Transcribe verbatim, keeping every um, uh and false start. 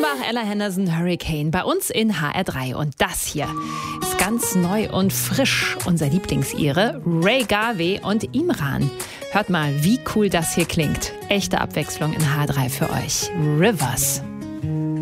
Offenbach, Ella Henderson, Hurricane bei uns in H R drei. Und das hier ist ganz neu und frisch. Unser Lieblingsire, Ray Garvey und Imran. Hört mal, wie cool das hier klingt. Echte Abwechslung in H R drei für euch. Rivers.